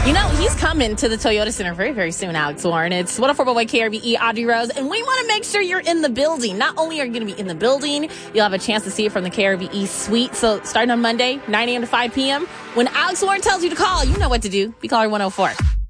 You know, he's coming to the Toyota Center very, very soon, Alex Warren. It's 104.1 KRBE, Audrey Rose, and we want to make sure you're in the building. Not only are you going to be in the building, you'll have a chance to see it from the KRBE suite. So starting on Monday, 9 a.m. to 5 p.m., when Alex Warren tells you to call, you know what to do. Be caller 104.